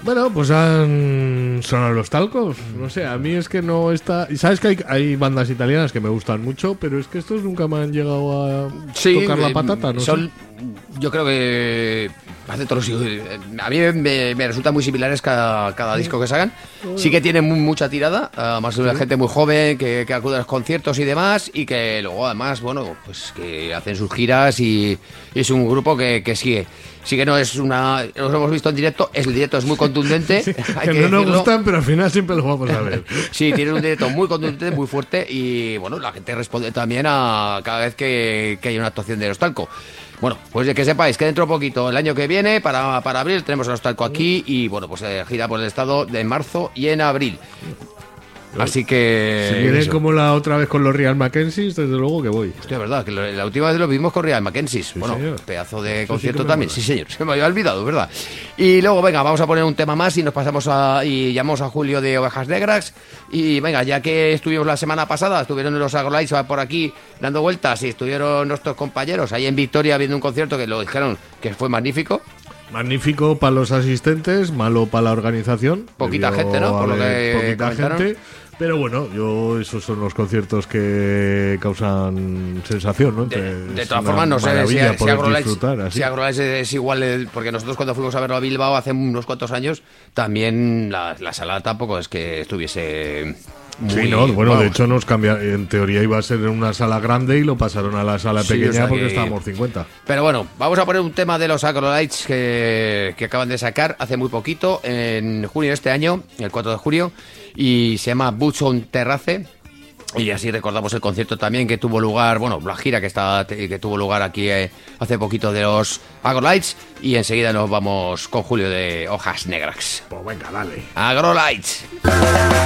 Bueno, pues han sonado los talcos. No sé, a mí es que no está. Y sabes que hay bandas italianas que me gustan mucho, pero es que estos nunca me han llegado a tocar la patata, ¿no? Yo creo que hace todos los, a mí me resultan muy similares cada disco que sacan. Sí que tienen mucha tirada, además es una gente muy joven que acude a los conciertos y demás, y que luego además, bueno, pues que hacen sus giras y es un grupo que sigue. Sí que no es una... Los hemos visto en directo, el directo es muy contundente. Sí, que no nos gustan, pero al final siempre los vamos a ver. Sí, tienen un directo muy contundente, muy fuerte, y bueno, la gente responde también a cada vez que hay una actuación de Los Talco. Bueno, pues de que sepáis que dentro de poquito, el año que viene, para abril, tenemos a Los Talco aquí, y bueno, pues gira por el estado de marzo y en abril. Así que... Si vienen como la otra vez con los Real Mackenzies, desde luego que voy. Hostia, verdad, que la última vez lo vimos con Real Mackenzies. Sí, bueno, señor. Pedazo de concierto también. Sí, señor, se me había olvidado, ¿verdad? Y luego, venga, vamos a poner un tema más y nos pasamos y llamamos a Julio de Ovejas Negras. Y venga, ya que estuvimos la semana pasada, estuvieron los Agrolites por aquí dando vueltas y estuvieron nuestros compañeros ahí en Vitoria viendo un concierto que lo dijeron que fue magnífico. Magnífico para los asistentes, malo para la organización. Poquita gente, ¿no? Por lo que poquita comentaron. Gente. Pero bueno, esos son los conciertos que causan sensación, ¿no? De todas formas, no sé si Agrolites es igual, porque nosotros cuando fuimos a verlo a Bilbao hace unos cuantos años, también la sala tampoco es que estuviese... Sí, no, bueno, de hecho nos cambia. En teoría iba a ser en una sala grande y lo pasaron a la sala pequeña, o sea, porque estábamos 50. Pero bueno, vamos a poner un tema de los Agrolites que acaban de sacar hace muy poquito, en junio de este año, el 4 de julio, y se llama Butch on Terrace. Y así recordamos el concierto también que tuvo lugar, bueno, la gira que tuvo lugar aquí hace poquito de los Agrolites. Y enseguida nos vamos con Julio de Ovejas Negras. Pues venga, dale. Agrolites.